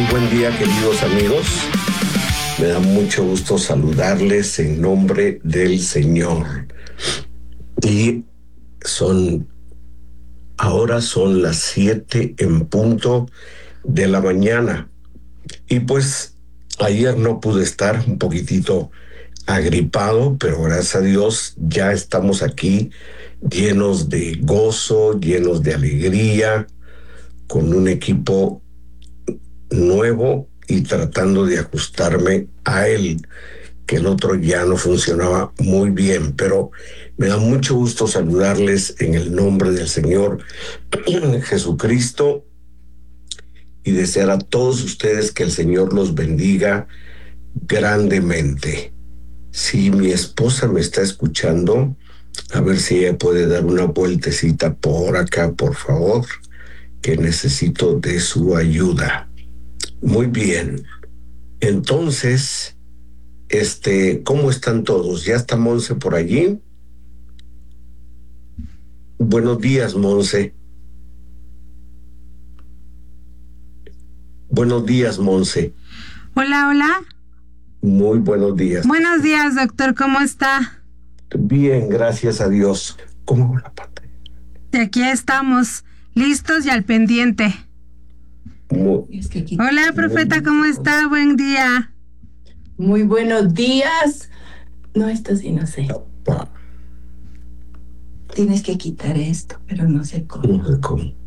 Muy buen día, queridos amigos. Me da mucho gusto saludarles en nombre del Señor. Y ahora son las 7 en punto de la mañana. Y pues ayer no pude estar, un poquitito agripado, pero gracias a Dios ya estamos aquí llenos de gozo, llenos de alegría, con un equipo nuevo y tratando de ajustarme a él, que el otro ya no funcionaba muy bien, pero me da mucho gusto saludarles en el nombre del Señor Jesucristo y desear a todos ustedes que el Señor los bendiga grandemente. Si mi esposa me está escuchando, a ver si ella puede dar una vueltecita por acá, por favor, que necesito de su ayuda. Muy bien. Entonces, ¿cómo están todos? ¿Ya está Monse por allí? Buenos días, Monse. Buenos días, Monse. Hola, hola. Muy buenos días. Buenos días, doctor. ¿Cómo está? Bien, gracias a Dios. ¿Cómo va la pantalla? Y aquí estamos, listos y al pendiente. Hola, profeta, ¿cómo está? Buen día. Muy buenos días. No, esto sí, no sé. Tienes que quitar esto, pero no sé cómo. No sé cómo.